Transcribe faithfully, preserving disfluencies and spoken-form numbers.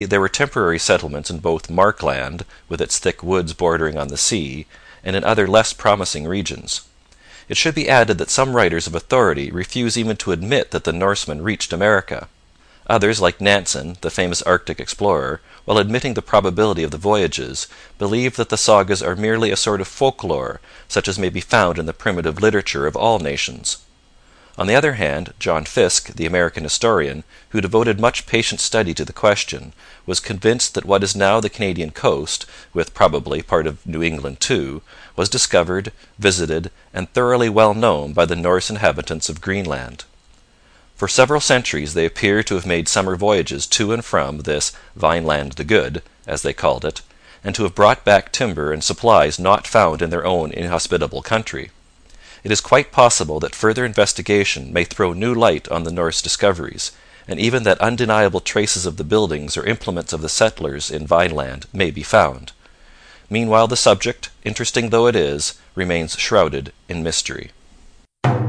there were temporary settlements in both Markland, with its thick woods bordering on the sea, and in other less promising regions. It should be added that some writers of authority refuse even to admit that the Norsemen reached America. Others, like Nansen, the famous Arctic explorer, while admitting the probability of the voyages, believe that the sagas are merely a sort of folklore such as may be found in the primitive literature of all nations. On the other hand, John Fiske, the American historian, who devoted much patient study to the question, was convinced that what is now the Canadian coast, with probably part of New England too, was discovered, visited, and thoroughly well known by the Norse inhabitants of Greenland. For several centuries they appear to have made summer voyages to and from this 'Vineland the Good,' as they called it, and to have brought back timber and supplies not found in their own inhospitable country. It is quite possible that further investigation may throw new light on the Norse discoveries, and even that undeniable traces of the buildings or implements of the settlers in Vineland may be found. Meanwhile the subject, interesting though it is, remains shrouded in mystery.